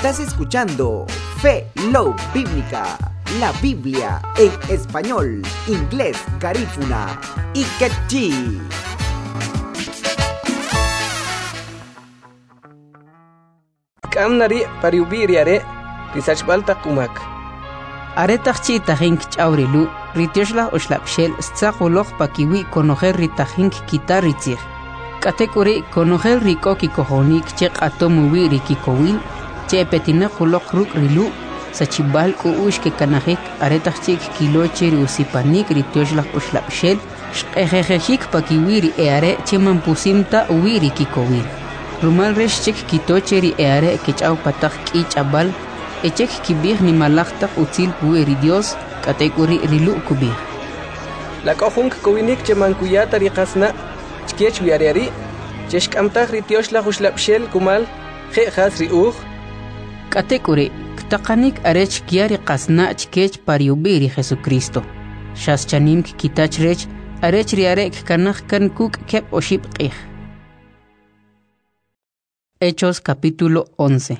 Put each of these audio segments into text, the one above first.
Estás escuchando Fe Love Bíblica, la Biblia en español, inglés, garífuna y quechí. Kamnari pariubiriare risachbalta kumak. Aretachchi tajink chawrilu ritioshla oshlapshel stzakolog pakiwi konojer ritajink kitaritzig. Katekuri konojer rikoki kohonik chek atomuwi rikikowil che petine khulok ruk rilu sachibal ku ushke kanajik aretachchik kiloche riusipanik ritioshla oshlapshel shqejejik pakiwiri eare cheman pusimta uwiri kikowil. Rumal reshchik kitocheri eare kichaw patak kichabal echek kibih ni malaktak utzil pueri Dios katekuri rilu kubih. La kohunk kowinik chemankuyata riqasna chkech wiariari cheshkamtak ritioshla ushlapshel kumal je khas riuj katekuri ktaqanik arech kiari qasna chkech pariubiri Jesucristo. Shaschanim kitach rech arech riarek kanaj kan kuk kep oship qih. Hechos capítulo 11.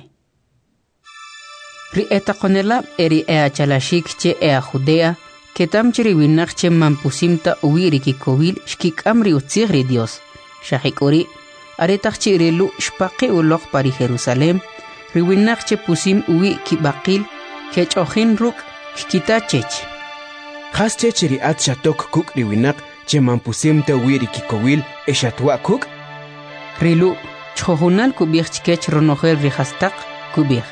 Rieta konela eri chalashik che Judea, que tamchiri winach che mampusimta uwiri kikowil shkik amri utzigri Dios. Shahikori, aretachchi rilu shpaqi ulog pari Jerusalem, riwinach che pusim uwi kibaqil, kech ojin ruk kikitachech. Has chechiri at shatok kuk riwinak che mampusimta uwiri kikowil eshatwa kuk? Rilu, chojunal kubih chkech ronojel rihastak kubih.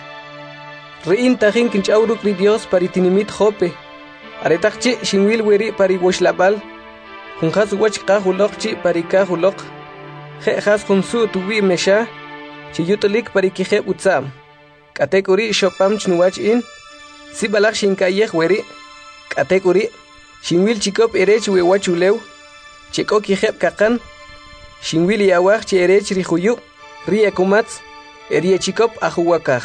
Rein tajin kinchauruk ri Dios paritinimit jope. Aretachchi shinwil weri pari washlabal. Junjas wachqa hulokchi parika hulok. Je has junsu tuwi mesha. Chiyutulik parikije utsam. Katekuri shopam chnuwach in. Sibalak shinkayeh weri. Katekuri shinwil chikop erech wewachulew. Chiko kijeb kakan. Shinwil yawach chi erech rihuyuk. Riekumatz. Eriechikop ahuwakaj.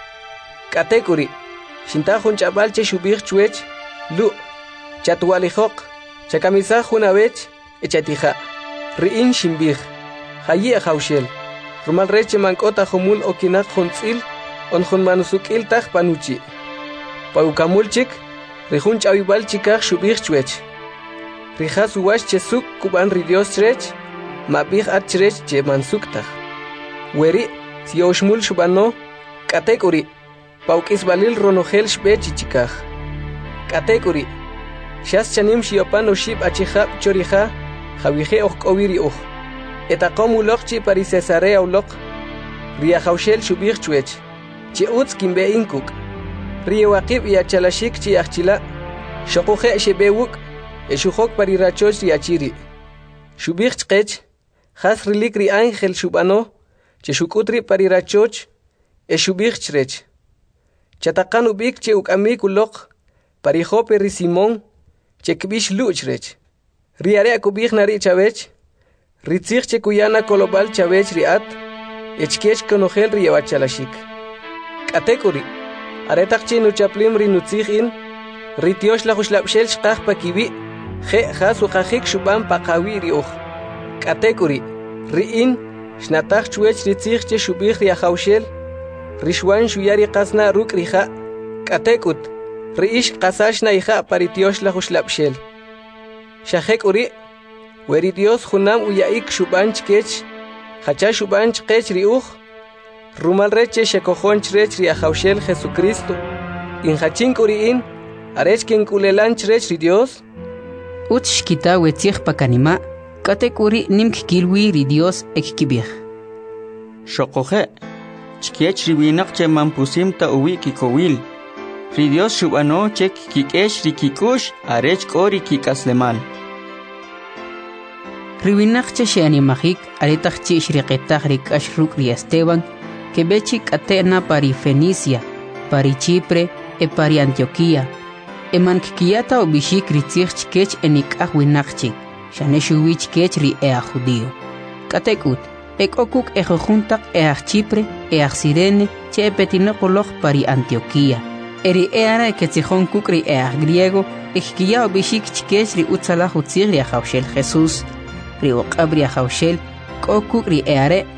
Katekuri shintajun chabal che shubir chuech lu chatualijok chakamisa junabech echatija riin shimbir hayi haushel rumal reche mankota humul okinak juntzil on jun manusukil taj panuchi paukamulchik rihun chawibal chikaj shubir chuech rijas uwash chesuk kuban ridios chrech mabih at chrech che mansuktaj weri sioshmul shubano katekuri Paukis balil ronogel shbech chikaj. Katekuri. Shas chanim shiopan oshib achihab chorija, javije okowiri uj. Etaqom ulokchi pari Cesarea ulok. Ria haushel shubir chuech. Chi utz kimbe inkuk. Ria waqib y achalashik chi achila. Shokuje shebewuk. Eshuhok pari rachoch riachiri. Shubir chkech. Has rilik ri ángel shubano. Cheshukutri pari rachoch. Eshubir chrech. Chatakan ubik che ukamik ulok, parijope ri Simón, che kbish luchrech. Riare akubik nari chavech, ritzich che kuyana kolobal chavech riat, echkech konogel riawachalashik. Katekuri, aretak che nuchaplim ri nutzich in, ritiosh la hushlapshel shkaj pakibi, je hasu kajik shubam pakawi riuj. Katekuri, riin, shnatach chuech ritzich che shubik riahaushel, Rishwan shuyari qasna ruk rija, katekut, riish qasashna ija paritiosh la hushlapshel. Shahek uri, weri Dios junam uyaik shubanch kech, hacha shubanch kech riuj, rumal reche shekohonch rech riahaushel Jesucristo, in hachink uriin, arech kinkulelanch rech ri Dios. Utshkita wetzich pakanima, katekuri nimk kilwi ri Dios ekkibih. Shokoje. Chkiech riwinak che mampusimta uwi kikowil. Ridios shubano chek kikesh rikikush arech kori kikasleman. Riwinak che sheanimajik aretach che shriqetach rikash ruk ri Esteban que bechi katena pari Fenicia, pari Chipre e pari Antioquía. Emankikiata obishik ritzich chkech enikah winakchik. Shaneshuwich kech ri judío. Katekut. Ekokuk ejojuntak Chipre, Sirene, che petinopolog pari Antioquía. Eri eara ketzihon kukri griego, ekkia obishik chkech ri utzala hutzir ri Jesús, ri oqab ri kokuk ri eare